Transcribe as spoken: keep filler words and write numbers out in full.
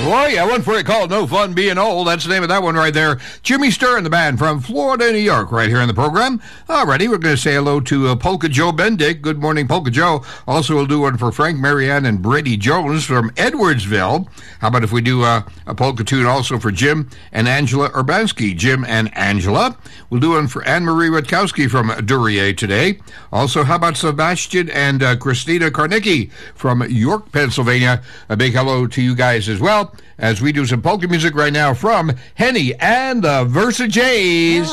Boy, yeah, one for you called No Fun Being Old. That's the name of that one right there. Jimmy Sturr and the band from Florida, New York, right here in the program. Alrighty, we're going to say hello to uh, Polka Joe Bendick. Good morning, Polka Joe. Also, we'll do one for Frank, Marianne, and Brady Jones from Edwardsville. How about if we do uh, a polka tune also for Jim and Angela Urbanski? Jim and Angela. We'll do one for Anne-Marie Rutkowski from Duryea today. Also, how about Sebastian and uh, Christina Karnicki from York, Pennsylvania? A big hello to you guys as well, as we do some polka music right now from Henny and the Versa Jays.